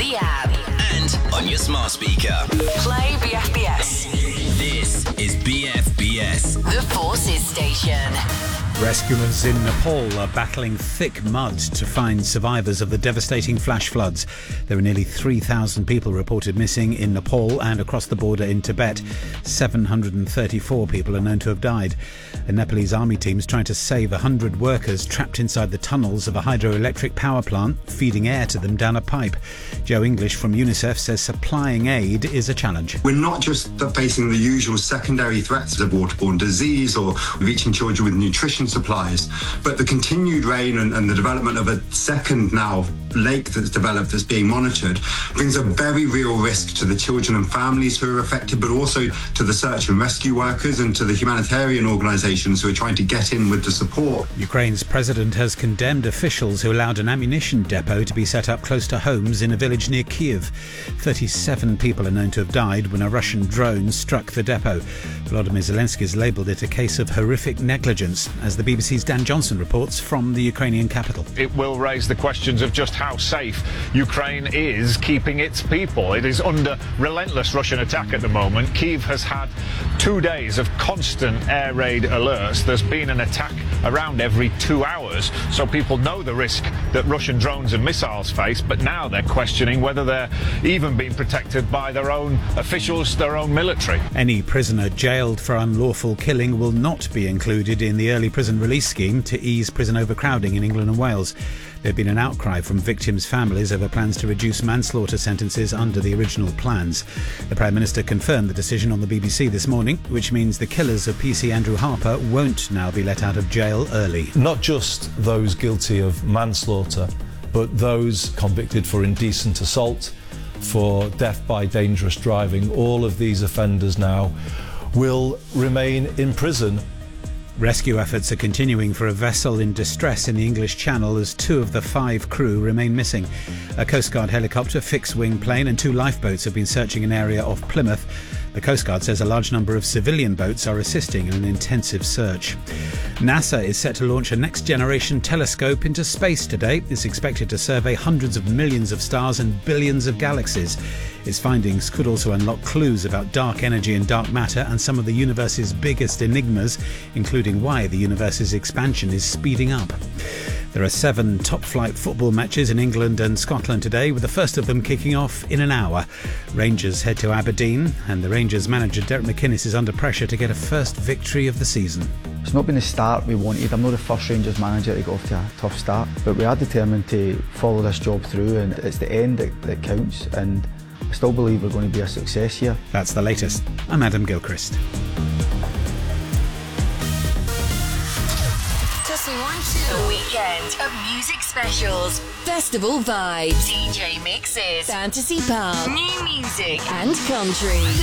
the app. And on your smart speaker. Play BFBS. This is BFBS. The Forces Station. Rescuers in Nepal are battling thick mud to find survivors of the devastating flash floods. There are nearly 3,000 people reported missing in Nepal and across the border in Tibet. 734 people are known to have died. A Nepalese army team is trying to save 100 workers trapped inside the tunnels of a hydroelectric power plant, feeding air to them down a pipe. Joe English from UNICEF says supplying aid is a challenge. We're not just facing the usual secondary threats of waterborne disease or reaching children with nutrition supplies, but the continued rain and the development of a second now lake that's developed that's being monitored brings a very real risk to the children and families who are affected, but also to the search and rescue workers and to the humanitarian organisations who are trying to get in with the support. Ukraine's president has condemned officials who allowed an ammunition depot to be set up close to homes in a village near Kyiv. 37 people are known to have died when a Russian drone struck the depot. Volodymyr Zelensky has labelled it a case of horrific negligence, as the BBC's Dan Johnson reports from the Ukrainian capital. It will raise the questions of just how safe Ukraine is keeping its people. It is under relentless Russian attack at the moment. Kyiv has had 2 days of constant air raid alerts. There's been an attack around every 2 hours, so people know the risk that Russian drones and missiles face, but now they're questioning whether they're even being protected by their own officials, their own military. Any prisoner jailed for unlawful killing will not be included in the early prison release scheme to ease prison overcrowding in England and Wales. There had been an outcry from victims' families over plans to reduce manslaughter sentences under the original plans. The Prime Minister confirmed the decision on the BBC this morning, which means the killers of PC Andrew Harper won't now be let out of jail early. Not just those guilty of manslaughter, but those convicted for indecent assault, for death by dangerous driving. All of these offenders now will remain in prison. Rescue efforts are continuing for a vessel in distress in the English Channel as 2 of the 5 crew remain missing. A Coast Guard helicopter, fixed-wing plane and 2 lifeboats have been searching an area off Plymouth. The Coast Guard says a large number of civilian boats are assisting in an intensive search. NASA is set to launch a next-generation telescope into space today. It's expected to survey hundreds of millions of stars and billions of galaxies. Its findings could also unlock clues about dark energy and dark matter and some of the universe's biggest enigmas, including why the universe's expansion is speeding up. There are 7 top-flight football matches in England and Scotland today, with the first of them kicking off in an hour. Rangers head to Aberdeen, and the Rangers manager Derek McInnes is under pressure to get a first victory of the season. It's not been the start we wanted. I'm not the first Rangers manager to get off to a tough start, but we are determined to follow this job through, and it's the end that counts, and I still believe we're going to be a success here. That's the latest. I'm Adam Gilchrist. A weekend of music specials, festival vibes, DJ mixes, fantasy pop, new music and country.